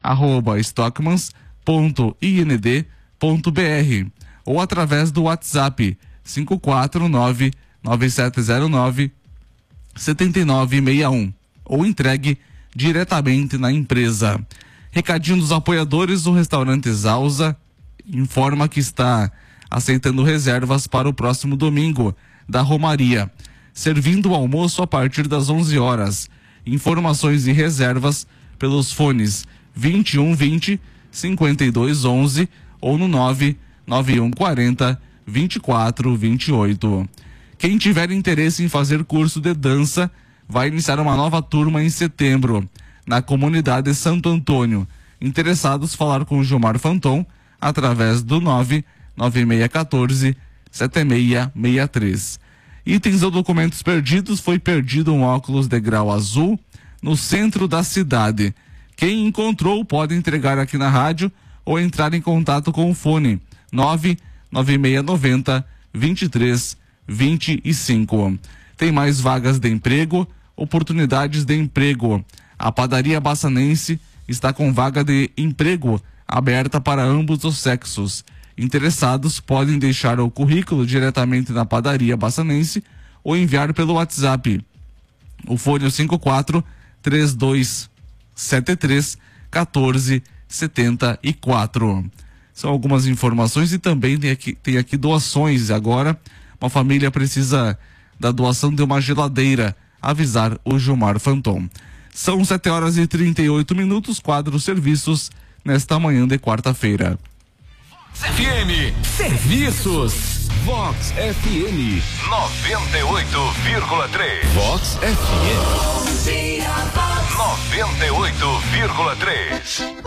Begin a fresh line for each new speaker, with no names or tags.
stockmans.ind.br ou através do WhatsApp 549-9709-7961 ou entregue diretamente na empresa. Recadinho dos apoiadores: o restaurante Zausa informa que está aceitando reservas para o próximo domingo da Romaria, servindo o almoço a partir das 11 horas. Informações e reservas pelos fones 2120 5211 ou no 99140 2428. Quem tiver interesse em fazer curso de dança vai iniciar uma nova turma em setembro na comunidade Santo Antônio. Interessados, falar com o Gilmar Fanton através do 99614 7663. Itens ou documentos perdidos: foi perdido um óculos de grau azul no centro da cidade. Quem encontrou pode entregar aqui na rádio ou entrar em contato com o fone 99690 2325. Tem mais vagas de emprego, oportunidades de emprego. A padaria Bassanense está com vaga de emprego aberta para ambos os sexos. Interessados podem deixar o currículo diretamente na padaria Bassanense ou enviar pelo WhatsApp. O fone é 54-3273-1474. São algumas informações e também tem aqui doações. Agora, uma família precisa da doação de uma geladeira. Avisar o Gilmar Fanton. São 7h38, quadro serviços, nesta manhã de quarta-feira.
FM Serviços. Vox FM 98,3. Vox FM 98,3.